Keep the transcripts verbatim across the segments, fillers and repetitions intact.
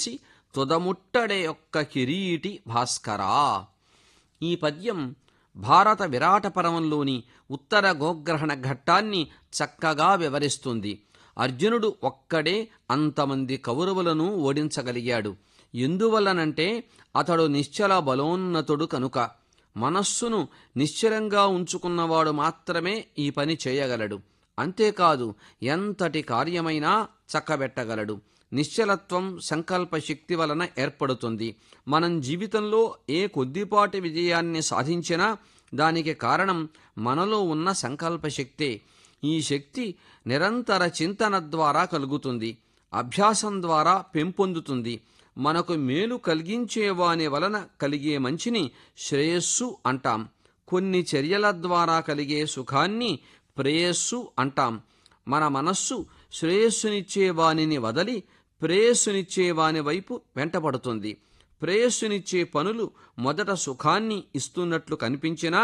చేసి తుదముట్టడే ఒక్క కిరీటి భాస్కరా. ఈ పద్యం భారత విరాట పర్వంలోని ఉత్తర గోగ్రహణ ఘట్టాన్ని చక్కగా వివరిస్తుంది. అర్జునుడు ఒక్కడే అంతమంది కౌరవులను ఓడించగలిగాడు. ఎందువల్లనంటే అతడు నిశ్చల బలోన్నతుడు కనుక. మనస్సును నిశ్చలంగా ఉంచుకున్నవాడు మాత్రమే ఈ పని చేయగలడు. అంతేకాదు ఎంతటి కార్యమైనా చక్కబెట్టగలడు. నిశ్చలత్వం సంకల్ప శక్తి వలన ఏర్పడుతుంది. మనం జీవితంలో ఏ కొద్దిపాటి విజయాన్ని సాధించినా దానికి కారణం మనలో ఉన్న సంకల్ప శక్తే. ఈ శక్తి నిరంతర చింతన ద్వారా కలుగుతుంది, అభ్యాసం ద్వారా పెంపొందుతుంది. మనకు మేలు కలిగించేవాని వలన కలిగే మంచిని శ్రేయస్సు అంటాం. కొన్ని చర్యల ద్వారా కలిగే సుఖాన్ని ప్రేయస్సు అంటాం. మన మనస్సు శ్రేయస్సునిచ్చేవానిని వదలి ప్రేయస్సునిచ్చేవాని వైపు వెంటపడుతుంది. ప్రేయస్సునిచ్చే పనులు మొదట సుఖాన్ని ఇస్తున్నట్లు కనిపించినా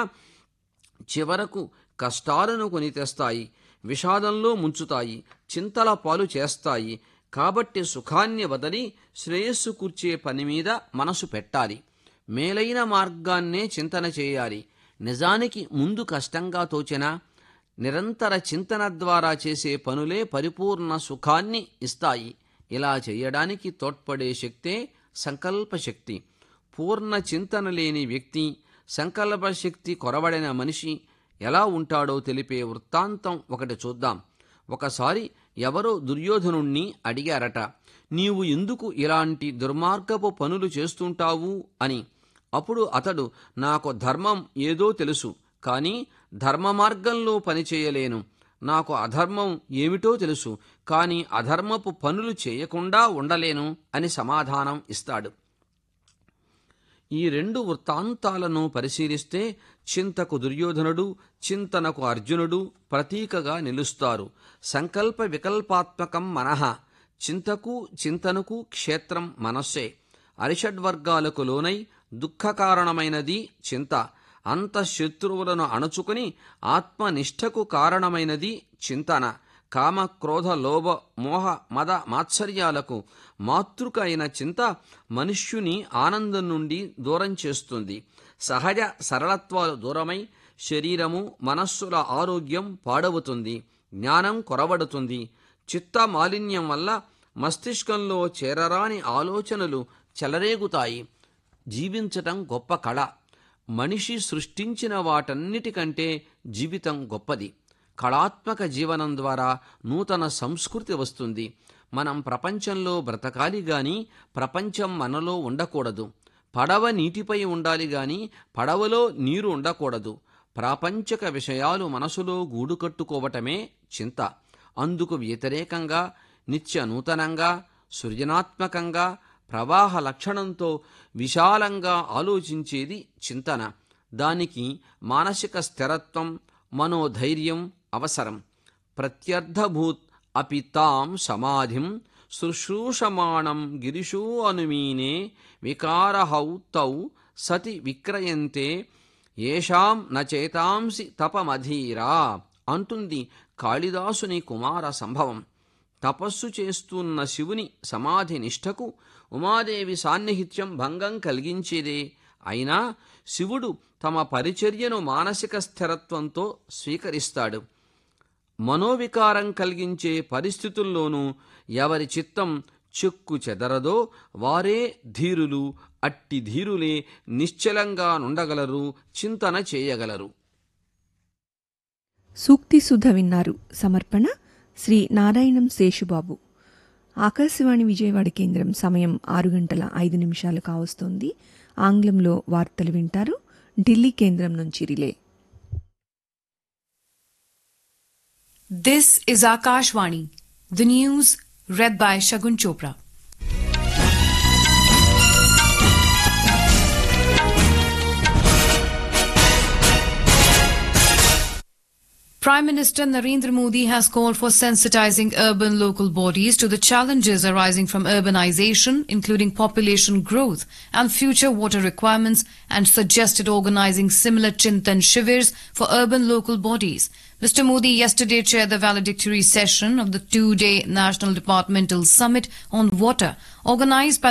చివరకు కష్టాలను కొని తెస్తాయి, విషాదంలో ముంచుతాయి, చింతల పాలు చేస్తాయి. కాబట్టి సుఖాన్ని వదలి శ్రేయస్సు కూర్చే పని మీద మనసు పెట్టాలి. మేలైన మార్గాన్నే చింతన చేయాలి. నిజానికి ముందు కష్టంగా తోచినా నిరంతర చింతన ద్వారా చేసే పనులే పరిపూర్ణ సుఖాన్ని ఇస్తాయి. ఇలా చేయడానికి తోడ్పడే శక్తే సంకల్పశక్తి. పూర్ణ చింతన లేని వ్యక్తి, సంకల్పశక్తి కొరవడిన మనిషి ఎలా ఉంటాడో తెలిపే వృత్తాంతం ఒకటి చూద్దాం. ఒకసారి ఎవరో దుర్యోధనుణ్ణి అడిగారట, నీవు ఎందుకు ఇలాంటి దుర్మార్గపు పనులు చేస్తుంటావు అని. అప్పుడు అతడు, నాకు ధర్మం ఏదో తెలుసు, కానీ ధర్మ మార్గంలో పనిచేయలేను. నాకు అధర్మం ఏమిటో తెలుసు, కానీ అధర్మపు పనులు చేయకుండా ఉండలేను అని సమాధానం ఇస్తాడు. ఈ రెండు వృత్తాంతాలను పరిశీలిస్తే చింతకు దుర్యోధనుడు, చింతనకు అర్జునుడు ప్రతీకగా నిలుస్తారు. సంకల్ప వికల్పాత్మకం మనః. చింతకు చింతనకు క్షేత్రం మనస్సే. అరిషడ్వర్గాలకు లోనై దుఃఖకారణమైనది చింత. అంతఃశత్రువులను అణచుకుని ఆత్మనిష్టకు కారణమైనది చింతన. కామ క్రోధ లోభ మోహ మద మాత్సర్యాలకు మాతృక అయిన చింత మనుష్యుని ఆనందం నుండి దూరం చేస్తుంది. సహజ సరళత్వాలు దూరమై శరీరము మనస్సుల ఆరోగ్యం పాడవుతుంది, జ్ఞానం కొరబడుతుంది. చిత్త మాలిన్యం వల్ల మస్తిష్కంలో చేరరాని ఆలోచనలు చెలరేగుతాయి. జీవించటం గొప్ప కళ. మనిషి సృష్టించిన వాటన్నిటికంటే జీవితం గొప్పది. కళాత్మక జీవనం ద్వారా నూతన సంస్కృతి వస్తుంది. మనం ప్రపంచంలో బ్రతకాలి గాని ప్రపంచం మనలో ఉండకూడదు. పడవ నీటిపై ఉండాలి గాని పడవలో నీరు ఉండకూడదు. ప్రాపంచక విషయాలు మనసులో గూడు కట్టుకోవటమే చింత. అందుకు వ్యతిరేకంగా నిత్య నూతనంగా సృజనాత్మకంగా ప్రవాహ లక్షణంతో విశాలంగా ఆలోచించేది చింతన. దానికి మానసిక స్థిరత్వం, మనోధైర్యం అవసరం. ప్రత్యర్థభూత్ అపి తాం సమాధిం శుశ్రూషమాణం గిరిశో అనుమీనే వికారహౌ తౌ సతి విక్రయంతే ఏషాం నచేతాంసి తపమధీరా అంటుంది కాళిదాసుని కుమార సంభవం. తపస్సు చేస్తున్న శివుని సమాధి నిష్టకు ఉమాదేవి సాన్నిహిత్యం భంగం కలిగించేదే. అయినా శివుడు తమ పరిచర్యను మానసిక స్థిరత్వంతో స్వీకరిస్తాడు. మనోవికారం కలిగించే పరిస్థితుల్లోనూ ఎవరి చిత్తం చెక్కు చెదరదో వారే ధీరులు. అట్టి ధీరులే నిశ్చలంగా నుండగలరు, చింతన చేయగలరు. సూక్తి సుధ విన్నారు. సమర్పణ శ్రీ నారాయణం శేషుబాబు. ఆకాశవాణి విజయవాడ కేంద్రం. సమయం ఆరు గంటల ఐదు నిమిషాలు కావస్తోంది. ఆంగ్లంలో వార్తలు వింటారు. ఢిల్లీ కేంద్రం నుంచి relay. This is Akashvani. The news read by Shagun Chopra. Prime Minister Narendra Modi has called for sensitizing urban local bodies to the challenges arising from urbanization, including population growth and future water requirements, and suggested organizing similar Chintan Shivers for urban local bodies. Mister Modi yesterday chaired the valedictory session of the two-day National Departmental Summit on Water, organized by